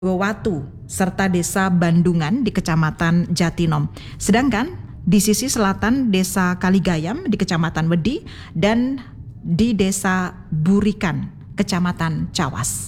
Watu, serta Desa Bandungan di Kecamatan Jatinom. Sedangkan di sisi selatan Desa Kaligayam di Kecamatan Wedi dan di Desa Burikan, Kecamatan Cawas.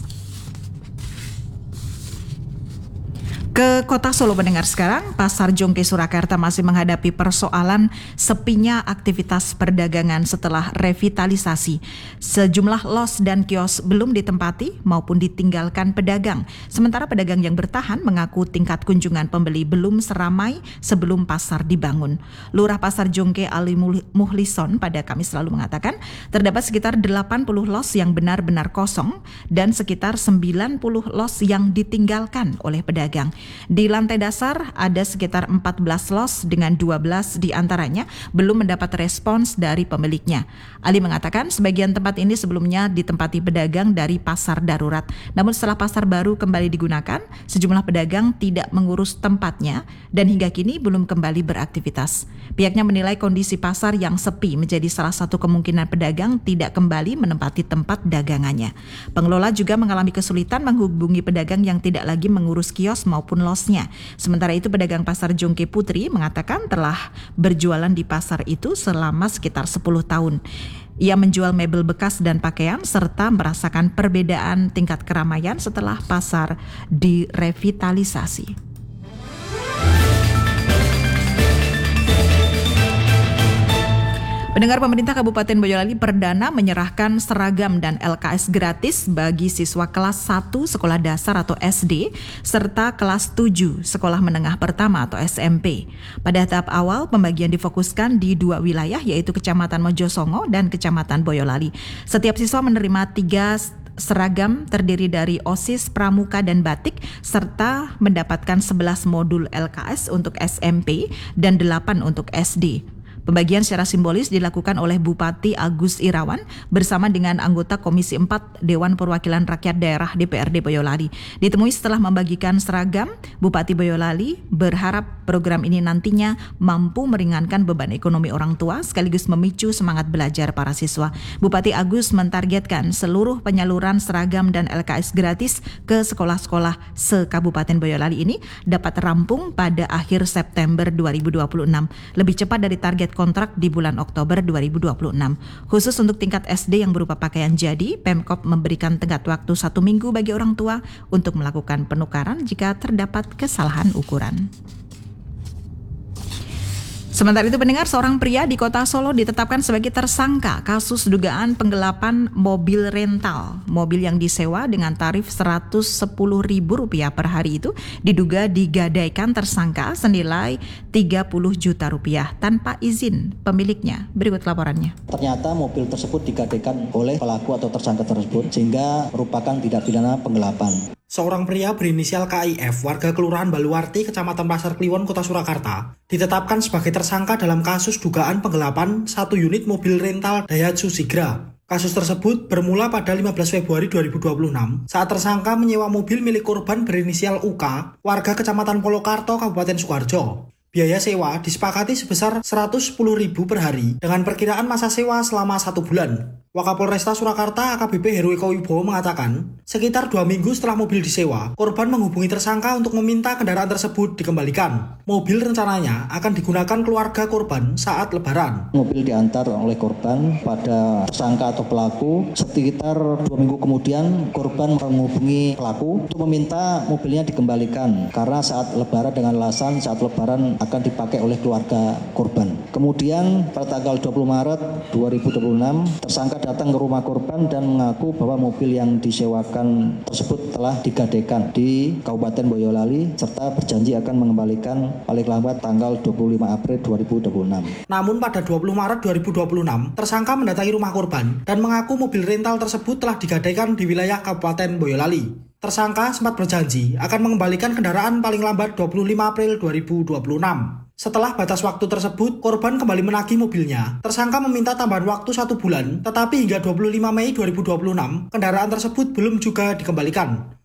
Ke Kota Solo pendengar sekarang, Pasar Jongke Surakarta masih menghadapi persoalan sepinya aktivitas perdagangan setelah revitalisasi. Sejumlah los dan kios belum ditempati maupun ditinggalkan pedagang. Sementara pedagang yang bertahan mengaku tingkat kunjungan pembeli belum seramai sebelum pasar dibangun. Lurah Pasar Jongke Ali Muhlison pada Kamis lalu mengatakan terdapat sekitar 80 los yang benar-benar kosong dan sekitar 90 los yang ditinggalkan oleh pedagang. Di lantai dasar ada sekitar 14 los dengan 12 diantaranya belum mendapat respons dari pemiliknya. Ali mengatakan sebagian tempat ini sebelumnya ditempati pedagang dari pasar darurat. Namun setelah pasar baru kembali digunakan, sejumlah pedagang tidak mengurus tempatnya dan hingga kini belum kembali beraktivitas. Pihaknya menilai kondisi pasar yang sepi menjadi salah satu kemungkinan pedagang tidak kembali menempati tempat dagangannya. Pengelola juga mengalami kesulitan menghubungi pedagang yang tidak lagi mengurus kios maupun losnya. Sementara itu pedagang Pasar Jongke Putri mengatakan telah berjualan di pasar itu selama sekitar 10 tahun. Ia menjual mebel bekas dan pakaian serta merasakan perbedaan tingkat keramaian setelah pasar direvitalisasi. Pendengar, pemerintah Kabupaten Boyolali perdana menyerahkan seragam dan LKS gratis bagi siswa kelas 1 sekolah dasar atau SD serta kelas 7 sekolah menengah pertama atau SMP. Pada tahap awal pembagian difokuskan di 2 wilayah yaitu Kecamatan Mojosongo dan Kecamatan Boyolali. Setiap siswa menerima 3 seragam terdiri dari OSIS, Pramuka, dan Batik serta mendapatkan 11 modul LKS untuk SMP dan 8 untuk SD. Pembagian secara simbolis dilakukan oleh Bupati Agus Irawan bersama dengan anggota Komisi 4 Dewan Perwakilan Rakyat Daerah DPRD Boyolali. Ditemui setelah membagikan seragam, Bupati Boyolali berharap program ini nantinya mampu meringankan beban ekonomi orang tua sekaligus memicu semangat belajar para siswa. Bupati Agus mentargetkan seluruh penyaluran seragam dan LKS gratis ke sekolah-sekolah se-Kabupaten Boyolali ini dapat rampung pada akhir September 2026, lebih cepat dari target kontrak di bulan Oktober 2026. Khusus untuk tingkat SD yang berupa pakaian jadi, Pemkop memberikan tenggat waktu 1 minggu bagi orang tua untuk melakukan penukaran jika terdapat kesalahan ukuran. Sementara itu pendengar, seorang pria di Kota Solo ditetapkan sebagai tersangka kasus dugaan penggelapan mobil rental. Mobil yang disewa dengan tarif Rp110.000 per hari itu diduga digadaikan tersangka senilai Rp30 juta tanpa izin pemiliknya. Berikut laporannya. Ternyata mobil tersebut digadaikan oleh pelaku atau tersangka tersebut sehingga merupakan tindak pidana penggelapan. Seorang pria berinisial KIF, warga Kelurahan Baluarti, Kecamatan Pasar Kliwon, Kota Surakarta, ditetapkan sebagai tersangka dalam kasus dugaan penggelapan 1 unit mobil rental Daihatsu Sigra. Kasus tersebut bermula pada 15 Februari 2026 saat tersangka menyewa mobil milik korban berinisial UK, warga Kecamatan Polokarto, Kabupaten Sukoharjo. Biaya sewa disepakati sebesar Rp110.000 per hari dengan perkiraan masa sewa selama 1 bulan. Wakapolresta Surakarta AKBP Heruwiko Wibowo mengatakan, sekitar 2 minggu setelah mobil disewa, korban menghubungi tersangka untuk meminta kendaraan tersebut dikembalikan. Mobil rencananya akan digunakan keluarga korban saat lebaran. Mobil diantar oleh korban pada tersangka atau pelaku. Sekitar 2 minggu kemudian, korban menghubungi pelaku untuk meminta mobilnya dikembalikan karena saat lebaran dengan alasan saat lebaran akan dipakai oleh keluarga korban. Kemudian pada tanggal 20 Maret 2026, tersangka datang ke rumah korban dan mengaku bahwa mobil yang disewakan tersebut telah digadaikan di Kabupaten Boyolali serta berjanji akan mengembalikan paling lambat tanggal 25 April 2026. Namun pada 20 Maret 2026, tersangka mendatangi rumah korban dan mengaku mobil rental tersebut telah digadaikan di wilayah Kabupaten Boyolali. Tersangka sempat berjanji akan mengembalikan kendaraan paling lambat 25 April 2026. Setelah batas waktu tersebut, korban kembali menagih mobilnya. Tersangka meminta tambahan waktu 1 bulan, tetapi hingga 25 Mei 2026, kendaraan tersebut belum juga dikembalikan.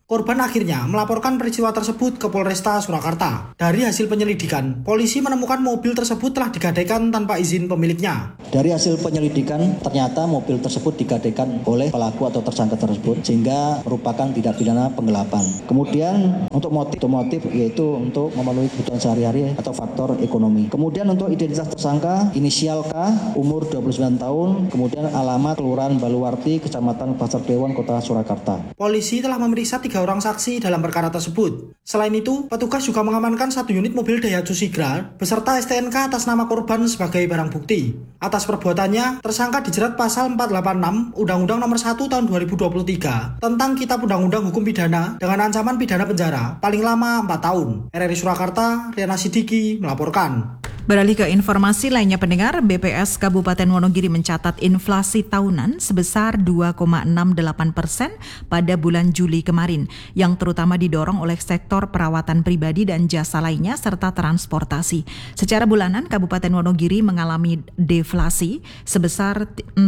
Korban akhirnya melaporkan peristiwa tersebut ke Polresta Surakarta. Dari hasil penyelidikan, polisi menemukan mobil tersebut telah digadaikan tanpa izin pemiliknya. Dari hasil penyelidikan, ternyata mobil tersebut digadaikan oleh pelaku atau tersangka tersebut, sehingga merupakan tindak pidana penggelapan. Kemudian untuk motif yaitu untuk memenuhi kebutuhan sehari-hari atau faktor ekonomi. Kemudian untuk identitas tersangka, inisial K, umur 29 tahun, kemudian alamat Kelurahan Baluwarti, Kecamatan Pasar Kliwon, Kota Surakarta. Polisi telah memeriksa 3 orang saksi dalam perkara tersebut. Selain itu, petugas juga mengamankan 1 unit mobil Daihatsu Sigra beserta STNK atas nama korban sebagai barang bukti. Atas perbuatannya, tersangka dijerat pasal 486 Undang-Undang Nomor 1 Tahun 2023 tentang Kitab Undang-Undang Hukum Pidana dengan ancaman pidana penjara paling lama 4 tahun. RRI Surakarta, Riana Sidiki melaporkan. Beralih ke informasi lainnya pendengar, BPS Kabupaten Wonogiri mencatat inflasi tahunan sebesar 2,68% pada bulan Juli kemarin, yang terutama didorong oleh sektor perawatan pribadi dan jasa lainnya serta transportasi. Secara bulanan, Kabupaten Wonogiri mengalami deflasi sebesar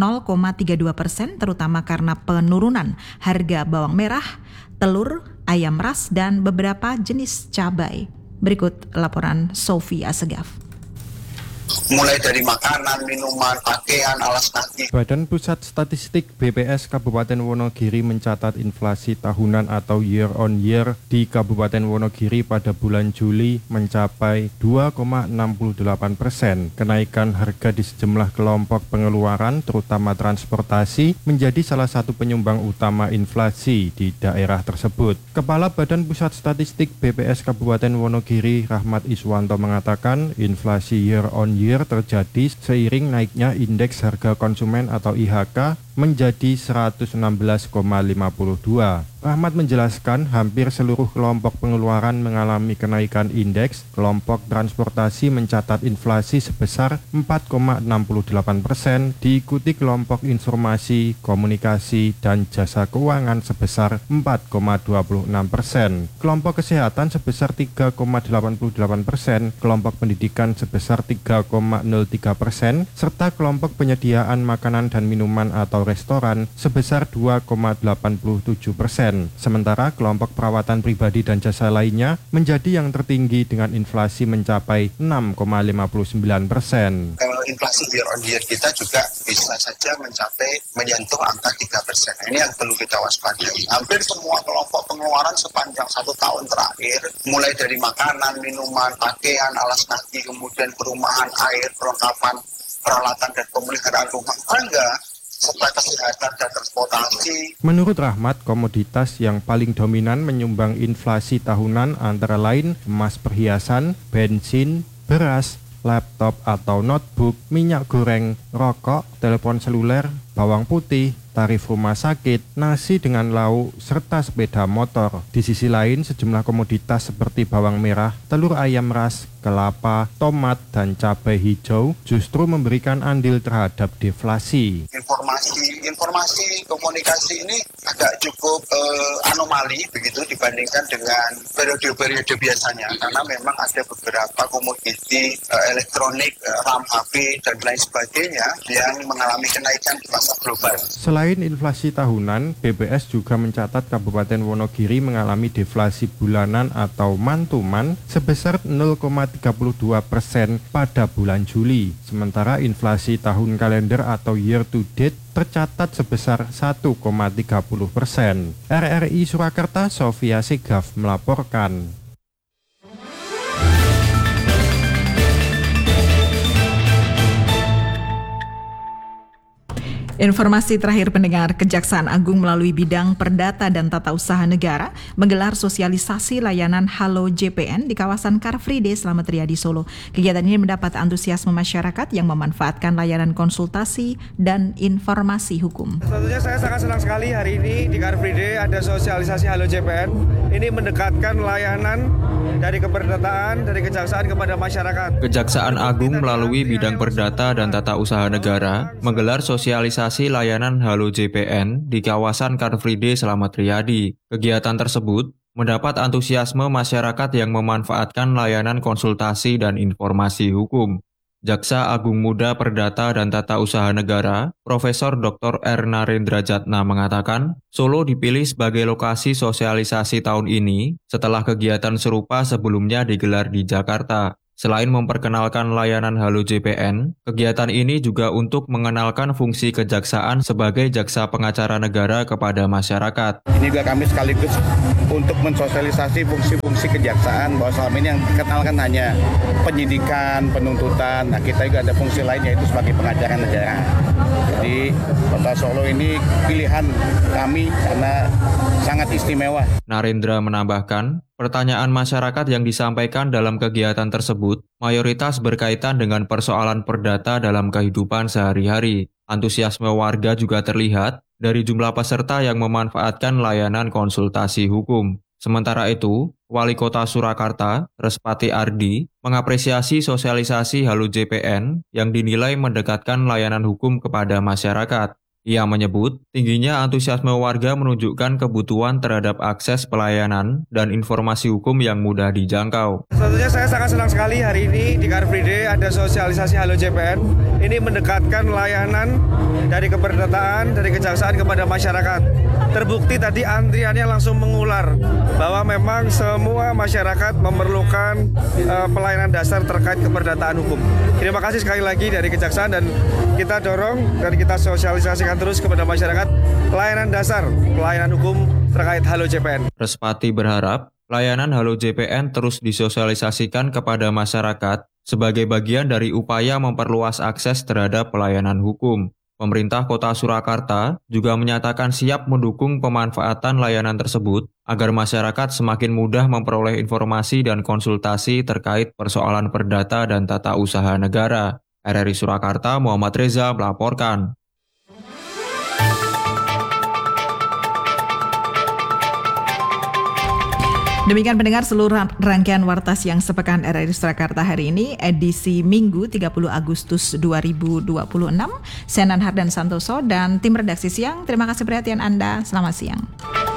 0,32%, terutama karena penurunan harga bawang merah, telur, ayam ras, dan beberapa jenis cabai. Berikut laporan Sofi Asegaf. Mulai dari makanan, minuman, pakaian, alas kaki. Badan Pusat Statistik BPS Kabupaten Wonogiri mencatat inflasi tahunan atau year on year di Kabupaten Wonogiri pada bulan Juli mencapai 2,68%. Kenaikan harga di sejumlah kelompok pengeluaran, terutama transportasi, menjadi salah satu penyumbang utama inflasi di daerah tersebut. Kepala Badan Pusat Statistik BPS Kabupaten Wonogiri, Rahmat Iswanto, mengatakan inflasi year on year terjadi seiring naiknya indeks harga konsumen atau IHK menjadi 116,52. Rahmat menjelaskan hampir seluruh kelompok pengeluaran mengalami kenaikan indeks. Kelompok transportasi mencatat inflasi sebesar 4,68%, diikuti kelompok informasi, komunikasi, dan jasa keuangan sebesar 4,26%. Kelompok kesehatan sebesar 3,88%, kelompok pendidikan sebesar 3,03%, serta kelompok penyediaan makanan dan minuman atau restoran sebesar 2,87%. Sementara kelompok perawatan pribadi dan jasa lainnya menjadi yang tertinggi dengan inflasi mencapai 6,59%. Inflasi year on year kita juga bisa saja menyentuh angka 3%. Ini yang perlu kita waspadai. Hampir semua kelompok pengeluaran sepanjang 1 tahun terakhir, mulai dari makanan, minuman, pakaian, alas kaki, kemudian perumahan, air, perlengkapan, peralatan dan pemeliharaan rumah tangga, serta kesehatan dan transportasi. Menurut Rahmat, komoditas yang paling dominan menyumbang inflasi tahunan antara lain emas perhiasan, bensin, beras, laptop atau notebook, minyak goreng, rokok, telepon seluler, bawang putih, tarif rumah sakit, nasi dengan lauk, serta sepeda motor. Di sisi lain, sejumlah komoditas seperti bawang merah, telur ayam ras, kelapa, tomat, dan cabai hijau justru memberikan andil terhadap deflasi. Informasi komunikasi ini agak cukup anomali begitu dibandingkan dengan periode-periode biasanya, karena memang ada beberapa komoditi elektronik, RAM HP, dan lain sebagainya yang mengalami kenaikan di pasar global. Selain inflasi tahunan, BPS juga mencatat Kabupaten Wonogiri mengalami deflasi bulanan atau month-to-month sebesar 0,32% pada bulan Juli. Sementara inflasi tahun kalender atau year to date tercatat sebesar 1,30%. RRI Surakarta, Sofia Segaf melaporkan. Informasi terakhir pendengar, Kejaksaan Agung melalui Bidang Perdata dan Tata Usaha Negara menggelar sosialisasi layanan Halo JPN di kawasan Car Free Day Slamet Riyadi Solo. Kegiatan ini mendapat antusiasme masyarakat yang memanfaatkan layanan konsultasi dan informasi hukum. Tentunya saya sangat senang sekali hari ini di Car Free Day ada sosialisasi Halo JPN. Ini mendekatkan layanan dari keperdataan, dari Kejaksaan kepada masyarakat. Kejaksaan Agung melalui Bidang Perdata dan Tata Usaha Negara menggelar sosialisasi layanan Halo JPN di kawasan Car Free Day Slamet Riyadi. Kegiatan tersebut mendapat antusiasme masyarakat yang memanfaatkan layanan konsultasi dan informasi hukum. Jaksa Agung Muda Perdata dan Tata Usaha Negara, Profesor Dr. R. Narendra Jatna mengatakan, Solo dipilih sebagai lokasi sosialisasi tahun ini setelah kegiatan serupa sebelumnya digelar di Jakarta. Selain memperkenalkan layanan Halo JPN, kegiatan ini juga untuk mengenalkan fungsi kejaksaan sebagai jaksa pengacara negara kepada masyarakat. Ini juga kami sekaligus untuk mensosialisasi fungsi-fungsi kejaksaan, bahwa selama ini yang dikenalkan hanya penyidikan, penuntutan. Nah, kita juga ada fungsi lain, yaitu sebagai pengacara negara. Jadi Kota Solo ini pilihan kami karena sangat istimewa. Narendra menambahkan, pertanyaan masyarakat yang disampaikan dalam kegiatan tersebut mayoritas berkaitan dengan persoalan perdata dalam kehidupan sehari-hari. Antusiasme warga juga terlihat dari jumlah peserta yang memanfaatkan layanan konsultasi hukum. Sementara itu, Wali Kota Surakarta, Respati Ardi, mengapresiasi sosialisasi Halo JPN yang dinilai mendekatkan layanan hukum kepada masyarakat. Ia menyebut, tingginya antusiasme warga menunjukkan kebutuhan terhadap akses pelayanan dan informasi hukum yang mudah dijangkau. Tentunya saya sangat senang sekali hari ini di Car Free Day ada sosialisasi Halo JPN. Ini mendekatkan layanan dari keperdataan, dari kejaksaan kepada masyarakat. Terbukti tadi antriannya langsung mengular bahwa memang semua masyarakat memerlukan pelayanan dasar terkait keperdataan hukum. Terima kasih sekali lagi dari kejaksaan, dan kita dorong dan kita sosialisasikan terus kepada masyarakat pelayanan dasar, pelayanan hukum terkait Halo JPN. Respati berharap layanan Halo JPN terus disosialisasikan kepada masyarakat sebagai bagian dari upaya memperluas akses terhadap pelayanan hukum. Pemerintah Kota Surakarta juga menyatakan siap mendukung pemanfaatan layanan tersebut agar masyarakat semakin mudah memperoleh informasi dan konsultasi terkait persoalan perdata dan tata usaha negara. RRI Surakarta, Muhammad Reza melaporkan. Demikian pendengar seluruh rangkaian Warta Siang Sepekan RRI Surakarta hari ini, edisi Minggu 30 Agustus 2026. Saya Nanhar dan Santoso dan tim redaksi siang, terima kasih perhatian Anda. Selamat siang.